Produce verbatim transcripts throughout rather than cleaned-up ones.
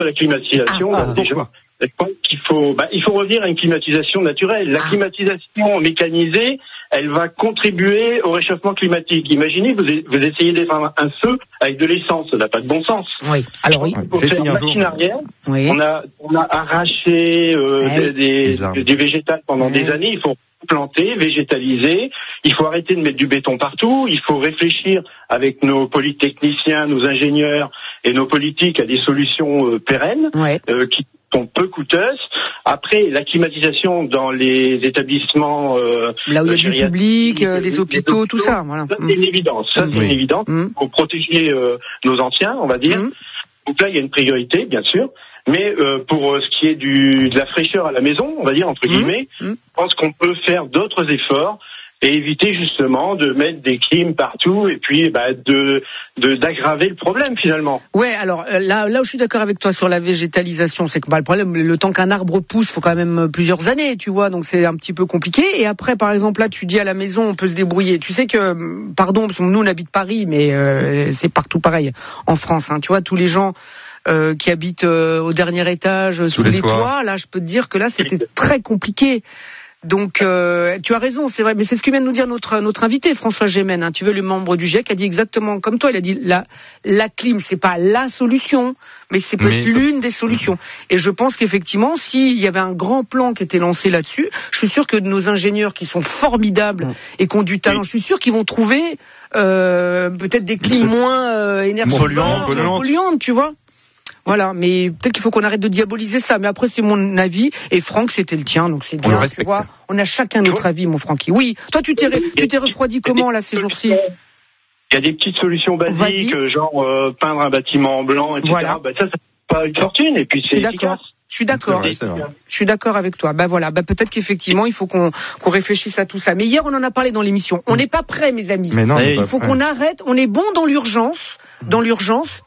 la climatisation, ah, bah, déjà, je pense qu'il faut, bah, il faut revenir à une climatisation naturelle. La ah. climatisation mécanisée, elle va contribuer au réchauffement climatique. Imaginez, vous, vous essayez d'éteindre un feu avec de l'essence, ça n'a pas de bon sens. Oui. Alors oui. Il faut faire machine arrière. Oui. On a, on a arraché euh, ouais. des, des, des végétales pendant ouais. des années. Il faut planter, végétaliser. Il faut arrêter de mettre du béton partout. Il faut réfléchir avec nos polytechniciens, nos ingénieurs et nos politiques à des solutions euh, pérennes ouais. euh, qui sont peu coûteuses. Après, la climatisation dans les établissements euh, là où il y a du public, euh, des hôpitaux, hôpitaux, tout ça, voilà. Ça, c'est une évidence. Ça, c'est oui. une évidence. Il mmh. faut protéger euh, nos anciens, on va dire. Mmh. Donc là, il y a une priorité, bien sûr. Mais euh, pour ce qui est du, de la fraîcheur à la maison, on va dire, entre guillemets, mmh. je pense qu'on peut faire d'autres efforts et éviter justement de mettre des clims partout et puis bah, de, de d'aggraver le problème finalement. Ouais, alors là, là où je suis d'accord avec toi sur la végétalisation, c'est que bah, le problème, le temps qu'un arbre pousse, faut quand même plusieurs années, tu vois, donc c'est un petit peu compliqué. Et après, par exemple, là, tu dis à la maison, on peut se débrouiller. Tu sais que, pardon, parce que nous on habite Paris, mais euh, c'est partout pareil en France. Hein, tu vois, tous les gens. Euh, qui habitent euh, au dernier étage, sous, sous les, les toits. toits, là, je peux te dire que là, c'était très compliqué. Donc, euh, tu as raison, c'est vrai, mais c'est ce que vient de nous dire notre notre invité, François Gémen. Hein, tu veux, le membre du G I E C, a dit exactement comme toi. Il a dit la la clim, c'est pas la solution, mais c'est peut-être mais... l'une des solutions. Et je pense qu'effectivement, s'il y avait un grand plan qui était lancé là-dessus, je suis sûr que nos ingénieurs qui sont formidables et qui ont du talent, je suis sûr qu'ils vont trouver euh, peut-être des clims moins euh, énergivores, moins polluantes, tu vois. Voilà, mais peut-être qu'il faut qu'on arrête de diaboliser ça. Mais après, c'est mon avis. Et Franck, c'était le tien, donc c'est bien. On tu vois, on a chacun notre avis, mon Francky. Oui, toi, tu t'es, tu t'es refroidi comment là ces jours-ci ? Il y a des petites solutions basiques, genre euh, peindre un bâtiment en blanc, et cetera. Voilà. Bah, ça, ça coûte pas une fortune, et puis c'est efficace. Je suis d'accord. C'est vrai, je suis d'accord avec toi. Ben voilà. Ben peut-être qu'effectivement, il faut qu'on, qu'on réfléchisse à tout ça. Mais hier, on en a parlé dans l'émission. On n'est pas prêt, mes amis. Mais non, il faut qu'on arrête. On est bon dans l'urgence, dans l'urgence.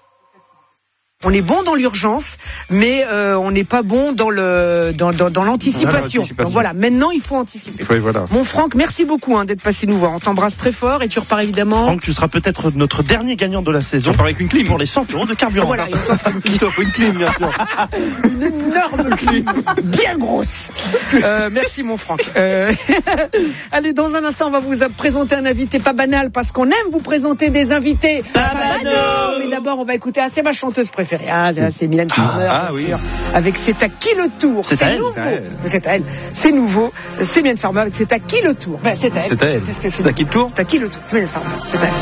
On est bon dans l'urgence, mais euh, on n'est pas bon dans le dans dans, dans l'anticipation. Donc voilà, maintenant il faut anticiper. Oui, voilà. Mon Franck, merci beaucoup hein, d'être passé nous voir. On t'embrasse très fort et tu repars évidemment. Franck, tu seras peut-être notre dernier gagnant de la saison. On part avec une clim pour les cent euros de carburant. Voilà, il t'offre une clim. une clim, bien sûr. Une énorme clim, bien grosse. Euh, merci mon Franck. Euh... Allez, dans un instant, on va vous présenter un invité pas banal parce qu'on aime vous présenter des invités pas, pas banaux. Mais d'abord, on va écouter. Ah, c'est ma chanteuse préférée. Ah, c'est Mylène Farmer, ah, bien oui. sûr. Avec C'est à qui le tour. C'est, c'est à elle. Nouveau. C'est à elle. C'est nouveau. C'est Mylène Farmer avec C'est à qui le tour. Ben, c'est à elle. C'est à elle. C'est, c'est à qui le tour. C'est à qui le tour. C'est Mylène Farmer. C'est à elle.